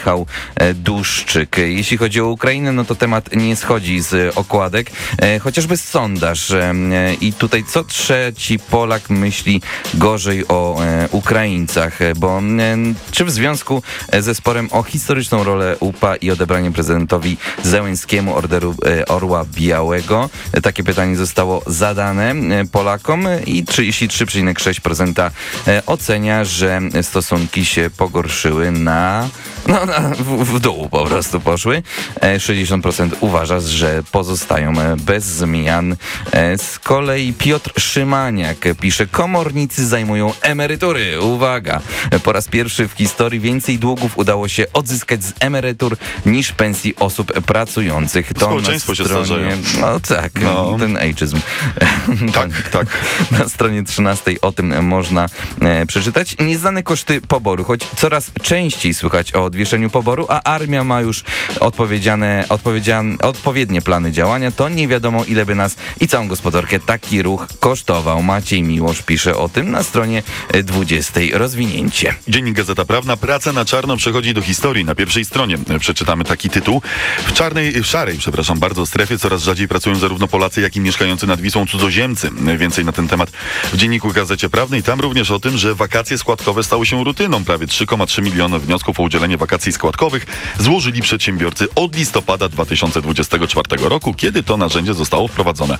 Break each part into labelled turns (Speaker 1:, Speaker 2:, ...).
Speaker 1: Michał Dłuszczyk. Jeśli chodzi o Ukrainę, no to temat nie schodzi z okładek, chociażby sondaż. I tutaj co trzeci Polak myśli gorzej o Ukraińcach, bo czy w związku ze sporem o historyczną rolę UPA i odebranie prezydentowi Zełenskiemu Orderu Orła Białego, takie pytanie zostało zadane Polakom i 33,6% ocenia, że stosunki się pogorszyły w dół po prostu poszły. 60% uważa, że pozostają bez zmian. Z kolei Piotr Szymaniak pisze: komornicy zajmują emerytury. Uwaga! Po raz pierwszy w historii więcej długów udało się odzyskać z emerytur niż pensji osób pracujących. To
Speaker 2: społeczeństwo się starzeją.
Speaker 1: No tak, ten ageism.
Speaker 2: Tak.
Speaker 1: Na stronie 13 o tym można przeczytać. Nieznane koszty poboru, choć coraz częściej słychać o odwieszeniu poboru, a armia ma już odpowiednie plany działania, to nie wiadomo, ile by nas i całą gospodarkę taki ruch kosztował. Maciej Miłosz pisze o tym na stronie 20. Rozwinięcie.
Speaker 2: Dziennik Gazeta Prawna. Praca na czarno przechodzi do historii. Na pierwszej stronie przeczytamy taki tytuł. W szarej, bardzo strefie coraz rzadziej pracują zarówno Polacy, jak i mieszkający nad Wisłą cudzoziemcy. Więcej na ten temat w Dzienniku Gazecie Prawnej. Tam również o tym, że wakacje składkowe stały się rutyną. Prawie 3,3 miliony wniosków o udzielenie wakacji składkowych złożyli przedsiębiorcy od listopada 2024 roku, kiedy to narzędzie zostało wprowadzone.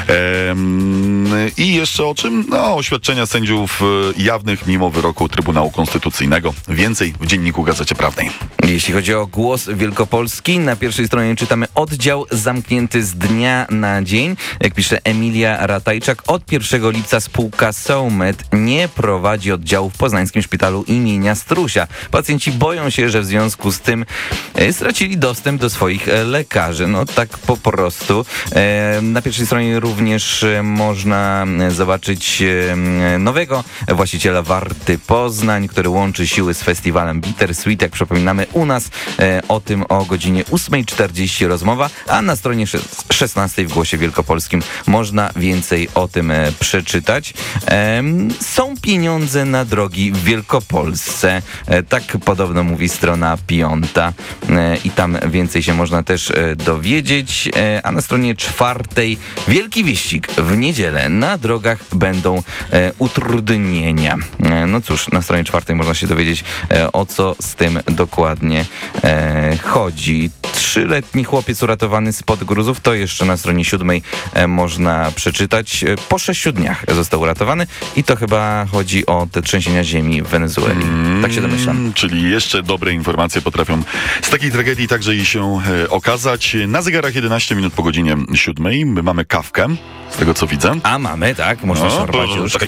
Speaker 2: I jeszcze o czym? Oświadczenia sędziów jawnych mimo wyroku Trybunału Konstytucyjnego. Więcej w Dzienniku Gazecie Prawnej.
Speaker 1: Jeśli chodzi o Głos Wielkopolski, na pierwszej stronie czytamy: oddział zamknięty z dnia na dzień. Jak pisze Emilia Ratajczak, od 1 lipca spółka Sołmet nie prowadzi oddziału w poznańskim szpitalu imienia Strusia. Pacjenci boją się, że w związku z tym stracili dostęp do swoich lekarzy. No tak po prostu. Na pierwszej stronie również można zobaczyć nowego właściciela Warty Poznań, który łączy siły z festiwalem Bittersweet. Jak przypominamy, u nas o tym o godzinie 8:40 rozmowa, a na stronie 16 w Głosie Wielkopolskim można więcej o tym przeczytać. Są pieniądze na drogi w Wielkopolsce. Tak podobno mówi strona 5. I tam więcej się można też dowiedzieć. A na stronie 4 wielki wyścig w niedzielę. Na drogach będą utrudnienia. No cóż, na stronie 4 można się dowiedzieć, o co z tym dokładnie chodzi. 3-letni chłopiec uratowany spod gruzów, to jeszcze na stronie 7 można przeczytać. Po 6 dniach został uratowany i to chyba chodzi o te trzęsienia ziemi w Wenezueli. Tak się domyślam.
Speaker 2: Czyli jeszcze dobre informacje potrafią z takiej tragedii także i się okazać. Na zegarach 11 minut po godzinie 7. My mamy kawkę, z tego co widzę.
Speaker 1: A mamy, tak? Można szarpać już.